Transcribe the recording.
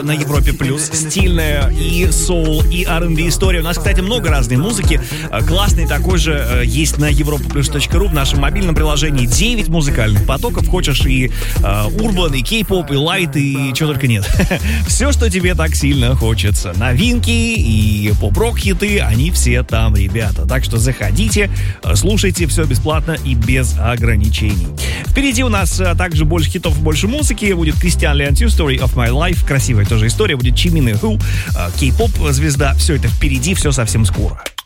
На Европе Плюс. Стильная и соул, и R&B история. У нас, кстати, много разной музыки. Классный такой же есть на europaplus.ru в нашем мобильном приложении. 9 музыкальных потоков. Хочешь и урбан, и кей-поп, и лайт, и чего только нет. Все, что тебе так сильно хочется. Новинки и поп-рок хиты, они все там, ребята. Так что заходите, слушайте, все бесплатно и без ограничений. Впереди у нас также больше хитов, больше музыки. Будет Кристиан Леонтью, Story of My Life. Красивая тоже история. Будет Чимин и Ху, кей-поп звезда. Все это впереди, все совсем скоро.